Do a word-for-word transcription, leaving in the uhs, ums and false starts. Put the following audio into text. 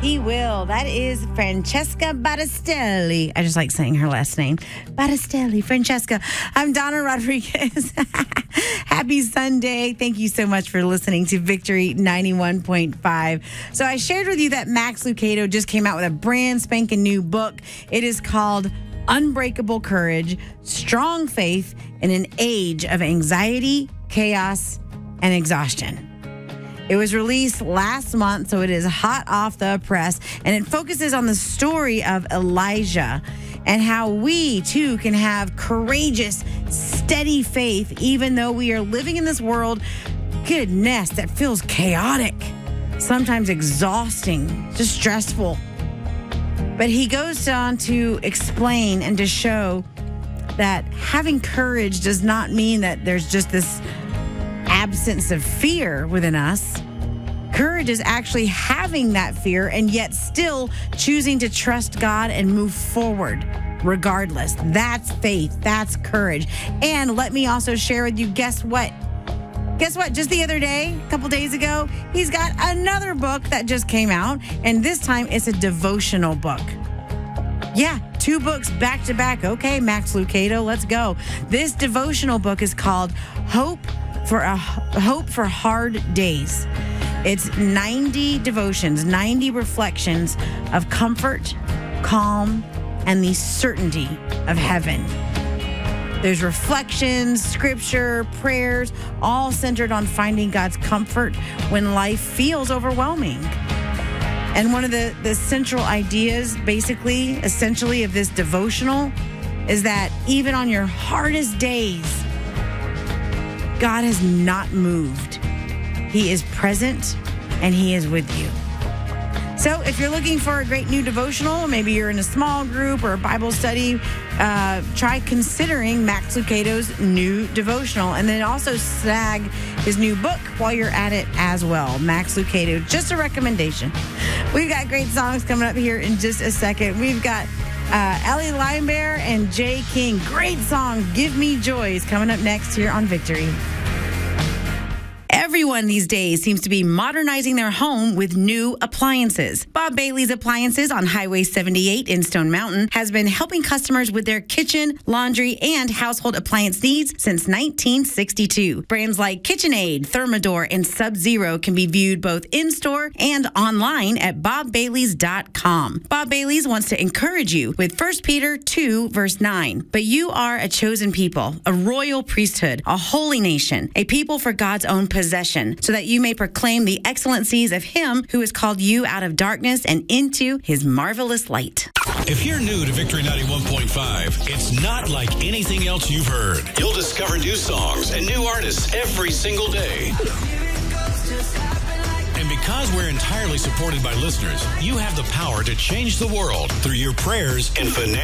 He will. That is Francesca Battistelli. I just like saying her last name. Battistelli, Francesca. I'm Donna Rodriguez. Happy Sunday. Thank you so much for listening to Victory ninety-one point five. So I shared with you that Max Lucado just came out with a brand spanking new book. It is called Unbreakable Courage, Strong Faith in an Age of Anxiety, Chaos, and Exhaustion. It was released last month, so it is hot off the press, and it focuses on the story of Elijah and how we, too, can have courageous, steady faith, even though we are living in this world, goodness, that feels chaotic, sometimes exhausting, just stressful. But he goes on to explain and to show that having courage does not mean that there's just this absence of fear within us. Courage is actually having that fear and yet still choosing to trust God and move forward regardless. That's faith. That's courage. And let me also share with you, guess what? Guess what? Just the other day, a couple days ago, he's got another book that just came out, and this time it's a devotional book. Yeah, two books back to back. Okay, Max Lucado, let's go. This devotional book is called Hope for a Hope for Hard Days. It's ninety devotions, ninety reflections of comfort, calm, and the certainty of heaven. There's reflections, scripture, prayers, all centered on finding God's comfort when life feels overwhelming. And one of the, the central ideas, basically, essentially, of this devotional is that even on your hardest days, God has not moved. He is present and He is with you. So if you're looking for a great new devotional, maybe you're in a small group or a Bible study, uh, try considering Max Lucado's new devotional, and then also snag his new book while you're at it as well. Max Lucado, just a recommendation. We've got great songs coming up here in just a second. We've got uh, Ellie Linebear and Jay King. Great song, Give Me Joy, is coming up next here on Victory. Everyone these days seems to be modernizing their home with new appliances. Bob Bailey's Appliances on Highway seventy-eight in Stone Mountain has been helping customers with their kitchen, laundry, and household appliance needs since nineteen sixty-two. Brands like KitchenAid, Thermador, and Sub-Zero can be viewed both in-store and online at bob baileys dot com. Bob Bailey's wants to encourage you with First Peter two, verse nine. But you are a chosen people, a royal priesthood, a holy nation, a people for God's own possession, so that you may proclaim the excellencies of Him who has called you out of darkness and into His marvelous light. If you're new to Victory ninety-one point five, it's not like anything else you've heard. You'll discover new songs and new artists every single day. And because we're entirely supported by listeners, you have the power to change the world through your prayers and financial